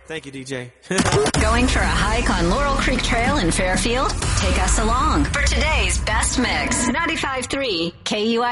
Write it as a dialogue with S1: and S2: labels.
S1: Thank you, DJ.
S2: Going for a hike on Laurel Creek Trail in Fairfield? Take us along for today's best mix. 95.3 KUI.